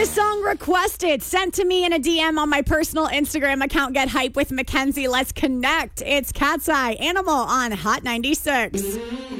Song requested, sent to me in a DM on my personal Instagram account, Get Hype with Mackenzie. Let's connect. It's Cat's Eye Animal on Hot 96.